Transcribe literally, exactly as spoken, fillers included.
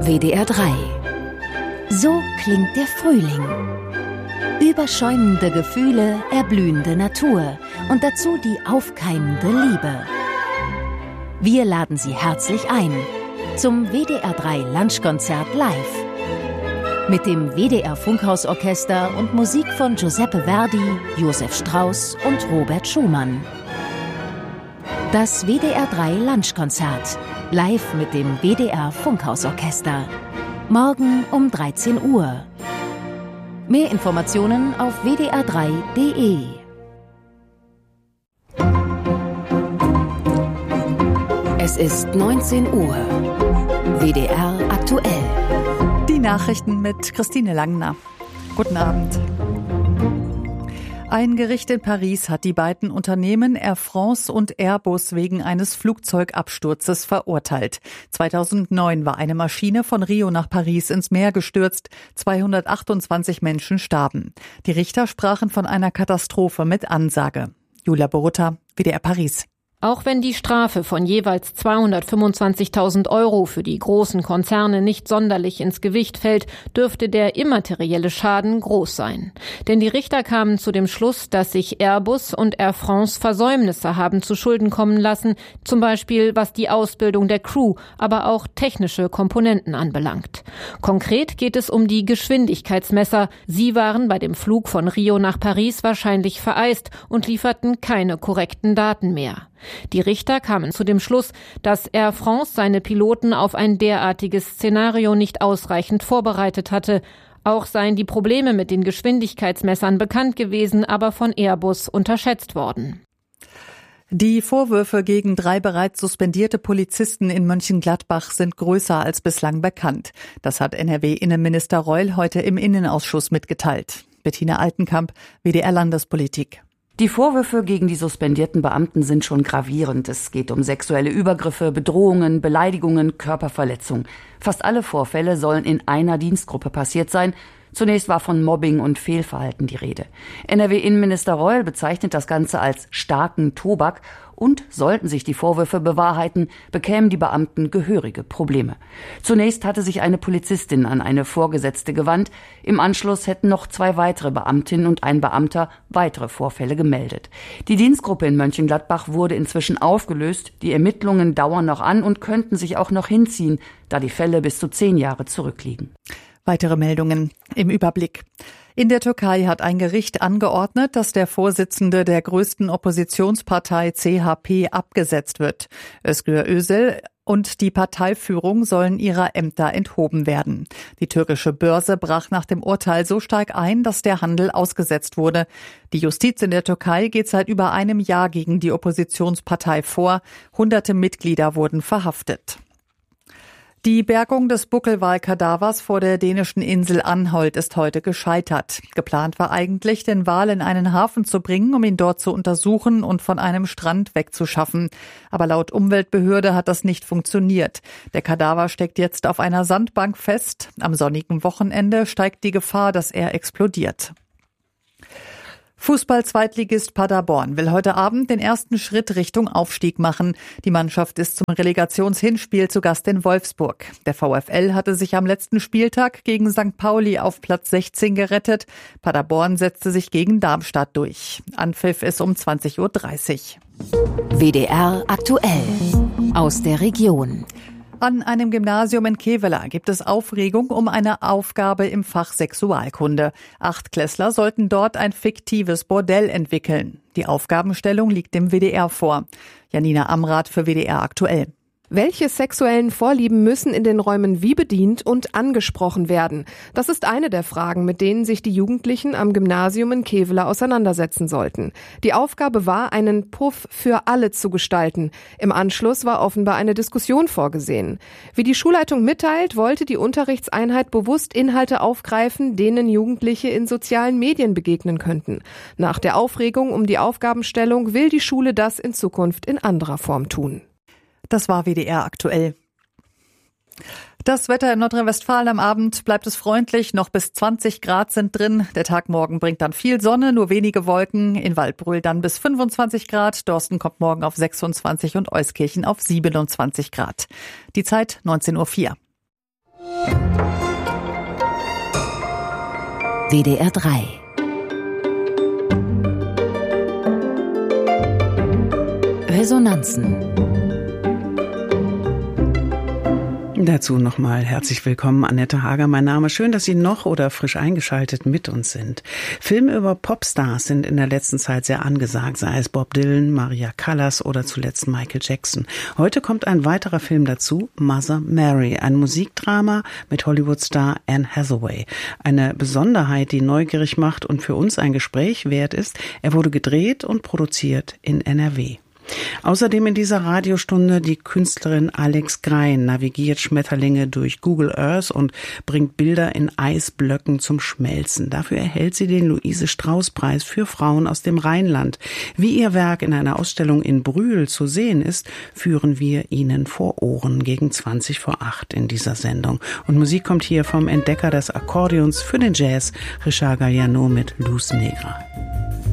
W D R drei. So klingt der Frühling. Überschäumende Gefühle, erblühende Natur und dazu die aufkeimende Liebe. Wir laden Sie herzlich ein zum W D R drei Lunchkonzert live. Mit dem W D R Funkhausorchester und Musik von Giuseppe Verdi, Josef Strauss und Robert Schumann. Das W D R drei Lunchkonzert, live mit dem W D R Funkhausorchester. Morgen um dreizehn Uhr. Mehr Informationen auf w d r drei punkt d e. Es ist neunzehn Uhr. W D R aktuell. Die Nachrichten mit Christine Langner. Guten Abend. Ein Gericht in Paris hat die beiden Unternehmen Air France und Airbus wegen eines Flugzeugabsturzes verurteilt. zweitausendneun war eine Maschine von Rio nach Paris ins Meer gestürzt. zweihundertachtundzwanzig Menschen starben. Die Richter sprachen von einer Katastrophe mit Ansage. Julia Borutta, W D R Paris. Auch wenn die Strafe von jeweils zweihundertfünfundzwanzigtausend Euro für die großen Konzerne nicht sonderlich ins Gewicht fällt, dürfte der immaterielle Schaden groß sein. Denn die Richter kamen zu dem Schluss, dass sich Airbus und Air France Versäumnisse haben zu Schulden kommen lassen, zum Beispiel was die Ausbildung der Crew, aber auch technische Komponenten anbelangt. Konkret geht es um die Geschwindigkeitsmesser. Sie waren bei dem Flug von Rio nach Paris wahrscheinlich vereist und lieferten keine korrekten Daten mehr. Die Richter kamen zu dem Schluss, dass Air France seine Piloten auf ein derartiges Szenario nicht ausreichend vorbereitet hatte. Auch seien die Probleme mit den Geschwindigkeitsmessern bekannt gewesen, aber von Airbus unterschätzt worden. Die Vorwürfe gegen drei bereits suspendierte Polizisten in Mönchengladbach sind größer als bislang bekannt. Das hat N R W-Innenminister Reul heute im Innenausschuss mitgeteilt. Bettina Altenkamp, W D R Landespolitik. Die Vorwürfe gegen die suspendierten Beamten sind schon gravierend. Es geht um sexuelle Übergriffe, Bedrohungen, Beleidigungen, Körperverletzung. Fast alle Vorfälle sollen in einer Dienstgruppe passiert sein. Zunächst war von Mobbing und Fehlverhalten die Rede. N R W-Innenminister Reul bezeichnet das Ganze als starken Tobak und sollten sich die Vorwürfe bewahrheiten, bekämen die Beamten gehörige Probleme. Zunächst hatte sich eine Polizistin an eine Vorgesetzte gewandt. Im Anschluss hätten noch zwei weitere Beamtinnen und ein Beamter weitere Vorfälle gemeldet. Die Dienstgruppe in Mönchengladbach wurde inzwischen aufgelöst. Die Ermittlungen dauern noch an und könnten sich auch noch hinziehen, da die Fälle bis zu zehn Jahre zurückliegen. Weitere Meldungen im Überblick. In der Türkei hat ein Gericht angeordnet, dass der Vorsitzende der größten Oppositionspartei C H P abgesetzt wird. Özgür Özel und die Parteiführung sollen ihrer Ämter enthoben werden. Die türkische Börse brach nach dem Urteil so stark ein, dass der Handel ausgesetzt wurde. Die Justiz in der Türkei geht seit über einem Jahr gegen die Oppositionspartei vor. Hunderte Mitglieder wurden verhaftet. Die Bergung des Buckelwal-Kadavers vor der dänischen Insel Anholt ist heute gescheitert. Geplant war eigentlich, den Wal in einen Hafen zu bringen, um ihn dort zu untersuchen und von einem Strand wegzuschaffen. Aber laut Umweltbehörde hat das nicht funktioniert. Der Kadaver steckt jetzt auf einer Sandbank fest. Am sonnigen Wochenende steigt die Gefahr, dass er explodiert. Fußball-Zweitligist Paderborn will heute Abend den ersten Schritt Richtung Aufstieg machen. Die Mannschaft ist zum Relegationshinspiel zu Gast in Wolfsburg. Der VfL hatte sich am letzten Spieltag gegen Sankt Pauli auf Platz sechzehn gerettet. Paderborn setzte sich gegen Darmstadt durch. Anpfiff ist um zwanzig Uhr dreißig. W D R aktuell aus der Region. An einem Gymnasium in Kevela gibt es Aufregung um eine Aufgabe im Fach Sexualkunde. Achtklässler sollten dort ein fiktives Bordell entwickeln. Die Aufgabenstellung liegt dem W D R vor. Janina Amrath für W D R aktuell. Welche sexuellen Vorlieben müssen in den Räumen wie bedient und angesprochen werden? Das ist eine der Fragen, mit denen sich die Jugendlichen am Gymnasium in Kevela auseinandersetzen sollten. Die Aufgabe war, einen Puff für alle zu gestalten. Im Anschluss war offenbar eine Diskussion vorgesehen. Wie die Schulleitung mitteilt, wollte die Unterrichtseinheit bewusst Inhalte aufgreifen, denen Jugendliche in sozialen Medien begegnen könnten. Nach der Aufregung um die Aufgabenstellung will die Schule das in Zukunft in anderer Form tun. Das war W D R aktuell. Das Wetter in Nordrhein-Westfalen am Abend bleibt es freundlich, noch bis zwanzig Grad sind drin. Der Tag morgen bringt dann viel Sonne, nur wenige Wolken. In Waldbröl dann bis fünfundzwanzig Grad. Dorsten kommt morgen auf sechsundzwanzig und Euskirchen auf siebenundzwanzig Grad. Die Zeit neunzehn Uhr vier. W D R drei. Resonanzen. Dazu nochmal herzlich willkommen, Annette Hager, mein Name. Schön, dass Sie noch oder frisch eingeschaltet mit uns sind. Filme über Popstars sind in der letzten Zeit sehr angesagt, sei es Bob Dylan, Maria Callas oder zuletzt Michael Jackson. Heute kommt ein weiterer Film dazu, Mother Mary, ein Musikdrama mit Hollywood-Star Anne Hathaway. Eine Besonderheit, die neugierig macht und für uns ein Gespräch wert ist, er wurde gedreht und produziert in N R W. Außerdem in dieser Radiostunde die Künstlerin Alex Grein navigiert Schmetterlinge durch Google Earth und bringt Bilder in Eisblöcken zum Schmelzen. Dafür erhält sie den Luise-Strauß-Preis für Frauen aus dem Rheinland. Wie ihr Werk in einer Ausstellung in Brühl zu sehen ist, führen wir Ihnen vor Ohren gegen zwanzig vor acht in dieser Sendung. Und Musik kommt hier vom Entdecker des Akkordeons für den Jazz, Richard Galliano mit Luz Negra.